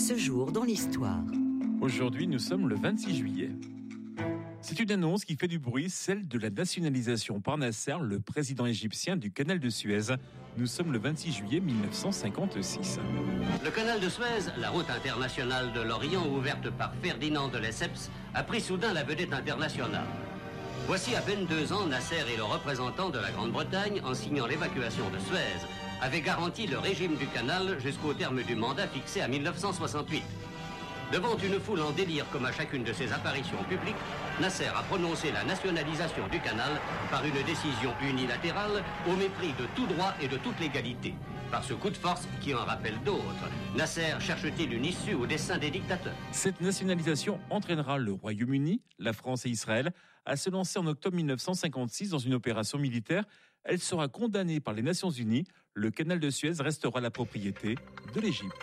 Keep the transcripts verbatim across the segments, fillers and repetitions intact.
Ce jour dans l'histoire. Aujourd'hui, nous sommes le vingt-six juillet. C'est une annonce qui fait du bruit, celle de la nationalisation par Nasser, le président égyptien du canal de Suez. Nous sommes le vingt-six juillet mille neuf cent cinquante-six. Le canal de Suez, la route internationale de l'Orient ouverte par Ferdinand de Lesseps, a pris soudain la vedette internationale. Voici à peine deux ans, Nasser et le représentant de la Grande-Bretagne, en signant l'évacuation de Suez, avaient garanti le régime du canal jusqu'au terme du mandat fixé à mille neuf cent soixante-huit. Devant une foule en délire comme à chacune de ses apparitions publiques, Nasser a prononcé la nationalisation du canal par une décision unilatérale au mépris de tout droit et de toute légalité. Par ce coup de force qui en rappelle d'autres, Nasser cherche-t-il une issue au dessein des dictateurs? Cette nationalisation entraînera le Royaume-Uni, la France et Israël à se lancer en octobre mille neuf cent cinquante-six dans une opération militaire. Elle sera condamnée par les Nations Unies. Le canal de Suez restera la propriété de l'Égypte.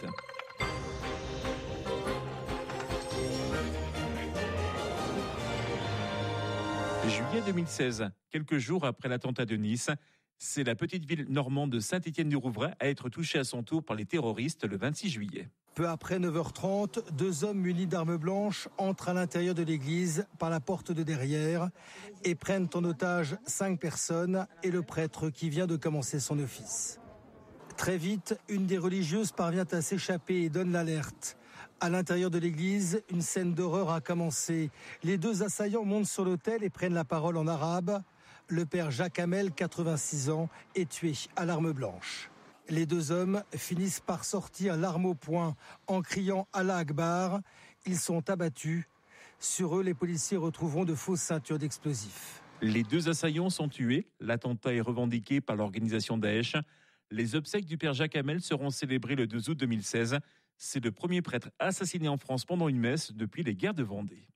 Juillet deux mille seize, quelques jours après l'attentat de Nice, c'est la petite ville normande de Saint-Étienne-du-Rouvray à être touchée à son tour par les terroristes le vingt-six juillet. Peu après neuf heures trente, deux hommes munis d'armes blanches entrent à l'intérieur de l'église par la porte de derrière et prennent en otage cinq personnes et le prêtre qui vient de commencer son office. Très vite, une des religieuses parvient à s'échapper et donne l'alerte. À l'intérieur de l'église, une scène d'horreur a commencé. Les deux assaillants montent sur l'autel et prennent la parole en arabe. Le père Jacques Hamel, quatre-vingt-six ans, est tué à l'arme blanche. Les deux hommes finissent par sortir l'arme au poing en criant Allah Akbar. Ils sont abattus. Sur eux, les policiers retrouveront de fausses ceintures d'explosifs. Les deux assaillants sont tués. L'attentat est revendiqué par l'organisation Daesh. Les obsèques du père Jacques Hamel seront célébrées le deux août deux mille seize. C'est le premier prêtre assassiné en France pendant une messe depuis les guerres de Vendée.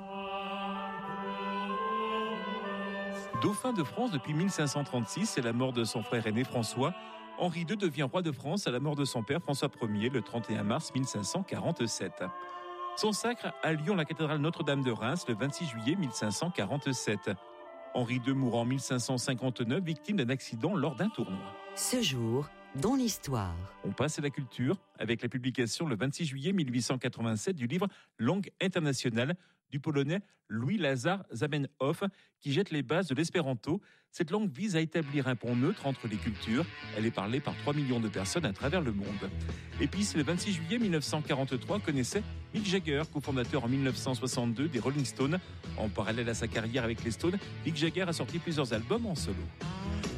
Dauphin de France depuis mille cinq cent trente-six, c'est la mort de son frère aîné François. Henri deux devient roi de France à la mort de son père François Ier le trente et un mars mille cinq cent quarante-sept. Son sacre à Lyon, la cathédrale Notre-Dame de Reims le vingt-six juillet mille cinq cent quarante-sept. Henri deux mourant en mille cinq cent cinquante-neuf, victime d'un accident lors d'un tournoi. Ce jour dans l'histoire. On passe à la culture avec la publication le vingt-six juillet mille huit cent quatre-vingt-sept du livre Langue internationale du polonais Louis-Lazare Zamenhof qui jette les bases de l'espéranto. Cette langue vise à établir un pont neutre entre les cultures. Elle est parlée par trois millions de personnes à travers le monde. Et puis c'est le vingt-six juillet mille neuf cent quarante-trois que naissait Mick Jagger, cofondateur en mille neuf cent soixante-deux des Rolling Stones. En parallèle à sa carrière avec les Stones, Mick Jagger a sorti plusieurs albums en solo.